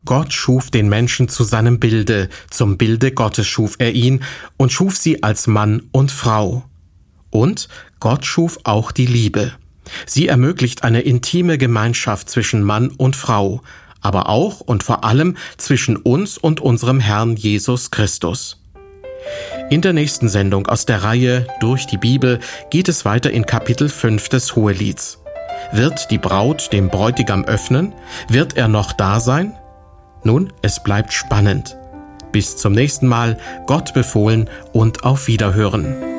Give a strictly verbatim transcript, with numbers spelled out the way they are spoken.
Gott schuf den Menschen zu seinem Bilde, zum Bilde Gottes schuf er ihn und schuf sie als Mann und Frau. Und Gott schuf auch die Liebe. Sie ermöglicht eine intime Gemeinschaft zwischen Mann und Frau, aber auch und vor allem zwischen uns und unserem Herrn Jesus Christus. In der nächsten Sendung aus der Reihe Durch die Bibel geht es weiter in Kapitel fünf des Hohelieds. Wird die Braut dem Bräutigam öffnen? Wird er noch da sein? Nun, es bleibt spannend. Bis zum nächsten Mal, Gott befohlen und auf Wiederhören.